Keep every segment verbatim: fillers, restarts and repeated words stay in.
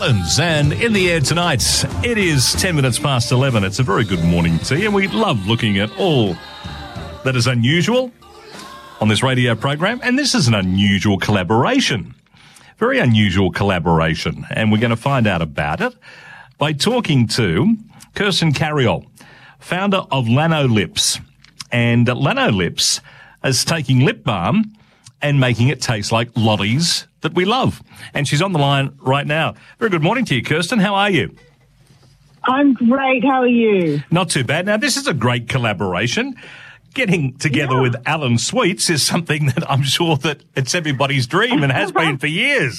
Collins, and in the air tonight, it is ten minutes past eleven. It's a very good morning to you, and we love looking at all that is unusual on this radio program, and this is an unusual collaboration. Very unusual collaboration, and we're going to find out about it by talking to Kirsten Carriol, founder of Lanolips. And Lanolips is taking lip balm and making it taste like lollies that we love. And she's on the line right now. Very good morning to you, Kirsten. How are you? I'm great. How are you? Not too bad. Now, this is a great collaboration. Getting together yeah. with Alan Sweets is something that I'm sure that it's everybody's dream and has been for years.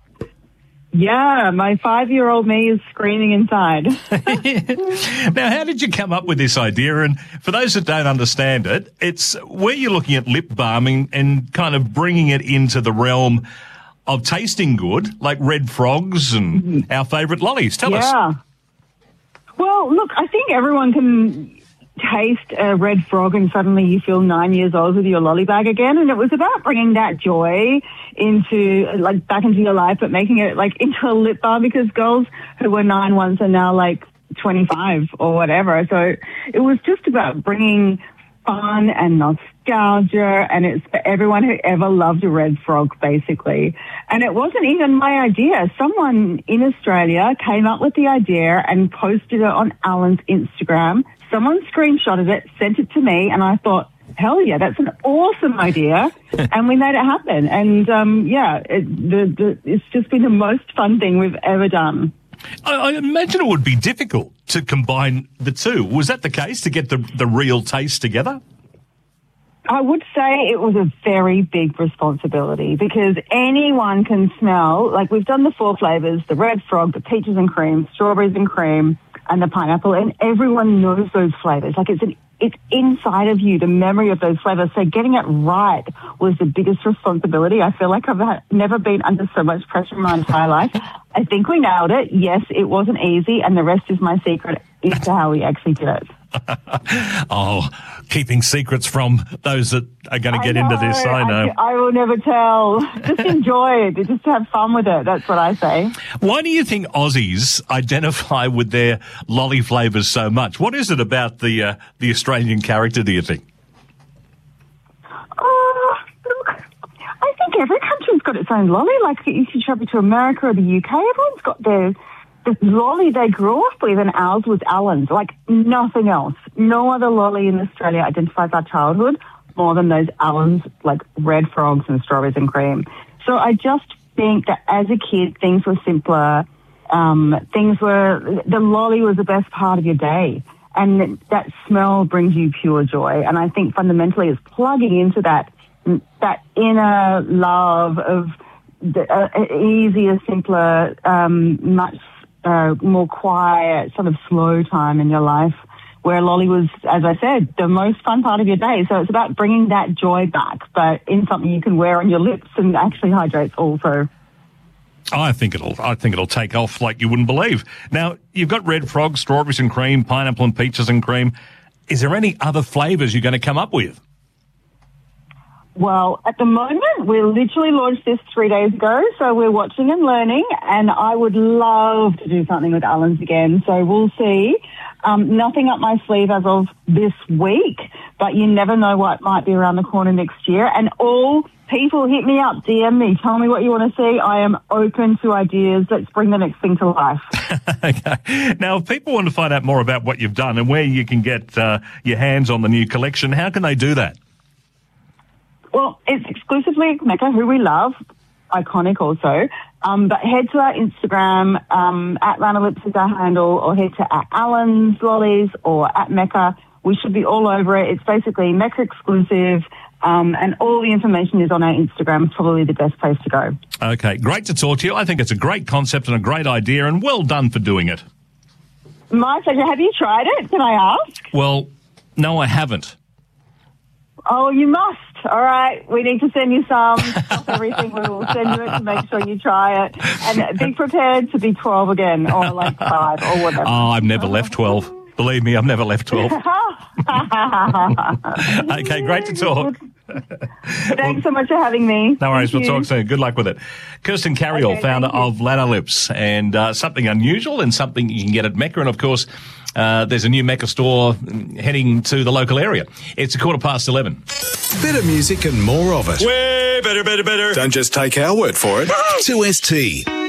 Yeah, my five-year-old me is screaming inside. Now, how did you come up with this idea? And for those that don't understand it, it's where you're looking at lip balming and kind of bringing it into the realm of tasting good, like red frogs and mm-hmm. our favourite lollies. Tell yeah. us. Yeah. Well, look, I think everyone can taste a red frog and suddenly you feel nine years old with your lolly bag again. And it was about bringing that joy into, like, back into your life, but making it, like, into a lip balm, because girls who were nine once are now, like, twenty-five or whatever. So it was just about bringing fun and nostalgia, and it's for everyone who ever loved a red frog, basically. And it wasn't even my idea. Someone in Australia came up with the idea and posted it on Alan's Instagram. Someone screenshotted it, sent it to me, and I thought, hell yeah, that's an awesome idea. And we made it happen. And, um, yeah, it, the, the, it's just been the most fun thing we've ever done. I, I imagine it would be difficult to combine the two. Was that the case, to get the, the real taste together? I would say it was a very big responsibility, because anyone can smell, like, we've done the four flavours, the red frog, the peaches and cream, strawberries and cream, and the pineapple, and everyone knows those flavours. Like, it's an, it's inside of you, the memory of those flavours. So getting it right was the biggest responsibility. I feel like I've had, never been under so much pressure in my entire life. I think we nailed it. Yes, it wasn't easy, and the rest is my secret as to how we actually did it. Oh, keeping secrets from those that are going to get know, into this, I know. I, I will never tell. Just enjoy it. Just have fun with it. That's what I say. Why do you think Aussies identify with their lolly flavours so much? What is it about the uh, the Australian character, do you think? Oh, look, I think every country's got its own lolly. Like, if you travel to America or the U K, everyone's got their the lolly they grew up with, and ours was Alan's. Like, nothing else. No other lolly in Australia identifies our childhood more than those Alan's, like, red frogs and strawberries and cream. So I just think that as a kid, things were simpler. Um, things were, the lolly was the best part of your day. And that smell brings you pure joy. And I think fundamentally it's plugging into that, that inner love of the uh, easier, simpler, um, much Uh, more quiet, sort of slow time in your life, where lolly was, as I said, the most fun part of your day. So it's about bringing that joy back, but in something you can wear on your lips and actually hydrates also. I think it'll. I think it'll take off like you wouldn't believe. Now, you've got red frog, strawberries and cream, pineapple and peaches and cream. Is there any other flavours you're going to come up with? Well, at the moment, we literally launched this three days ago, so we're watching and learning, and I would love to do something with Alan's again, so we'll see. Um, nothing up my sleeve as of this week, but you never know what might be around the corner next year. And all people, hit me up, D M me, tell me what you want to see. I am open to ideas. Let's bring the next thing to life. Okay. Now, if people want to find out more about what you've done and where you can get uh, your hands on the new collection, how can they do that? Well, it's exclusively Mecca, who we love, iconic also. Um, but head to our Instagram, um, at Lanolips is our handle, or head to at Alan's Lollies or at Mecca. We should be all over it. It's basically Mecca exclusive, um, and all the information is on our Instagram. It's probably the best place to go. Okay, great to talk to you. I think it's a great concept and a great idea, and well done for doing it. My pleasure. Have you tried it? Can I ask? Well, no, I haven't. Oh, you must. All right. We need to send you some. Stop everything. We will send you it to make sure you try it. And be prepared to be twelve again, or like five, or whatever. Oh, I've never left twelve. Believe me, I've never left twelve. Okay, great to talk. Thanks so much for having me. No worries. Thank We'll you. talk soon. Good luck with it. Kirsten Carriall, Okay, founder thank you. of Ladder Lips, and uh, something unusual and something you can get at Mecca. And, of course, uh, there's a new Mecca store heading to the local area. It's a quarter past eleven. Better music and more of it. Way better, better, better. Don't just take our word for it. two S T.